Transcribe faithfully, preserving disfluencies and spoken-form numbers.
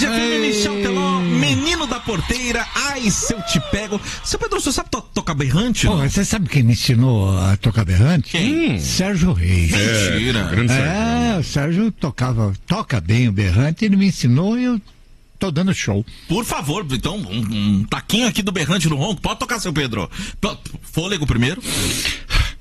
Band F M, Michel Teló, Menino da Porteira, ai, se eu te pego. Seu Pedro, você sabe to tocar berrante? Pô, você sabe quem me ensinou a tocar berrante? Quem? Sérgio Reis. Mentira. É, o Sérgio tocava, toca bem o berrante, ele me ensinou e eu tô dando show. Por favor, então, um, um taquinho aqui do berrante no ronco, pode tocar, seu Pedro. Fôlego primeiro.